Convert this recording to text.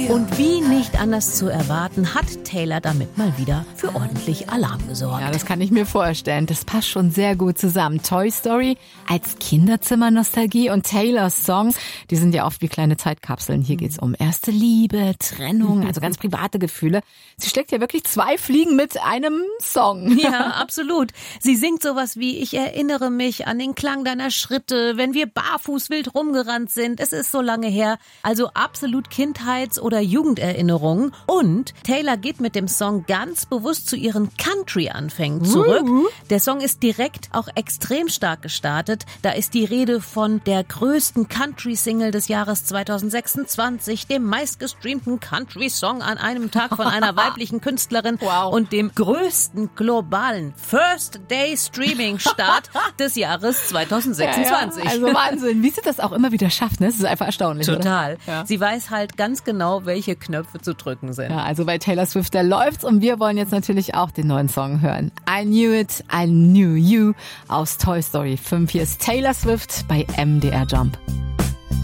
Und wie nicht anders zu erwarten, hat Taylor damit mal wieder für ordentlich Alarm gesorgt. Ja, das kann ich mir vorstellen. Das passt schon sehr gut zusammen. Toy Story als Kinderzimmer-Nostalgie und Taylors Songs, die sind ja oft wie kleine Zeitkapseln. Hier geht's um erste Liebe, Trennung, also ganz private Gefühle. Sie schlägt ja wirklich 2 Fliegen mit einem Song. Ja, absolut. Sie singt sowas wie: Ich erinnere mich an den Klang deiner Schritte, wenn wir barfuß wild rumgerannt sind. Es ist so lange her. Also absolut Kindheits- oder Jugenderinnerungen. Und Taylor geht mit dem Song ganz bewusst zu ihren Country-Anfängen zurück. Der Song ist direkt auch extrem stark gestartet. Da ist die Rede von der größten Country-Single des Jahres 2026, dem meistgestreamten Country-Song an einem Tag von einer weiblichen Künstlerin und dem größten globalen First-Day-Streaming-Start des Jahres 2026. Ja, also Wahnsinn, wie sie das auch immer wieder schafft, ne? Das ist einfach erstaunlich. Total. Oder? Ja. Sie weiß halt ganz genau, welche Knöpfe zu drücken sind. Ja, also bei Taylor Swift, da läuft's und wir wollen jetzt natürlich auch den neuen Song hören. I Knew It, I Knew You aus Toy Story 5. Hier ist Taylor Swift bei MDR Jump.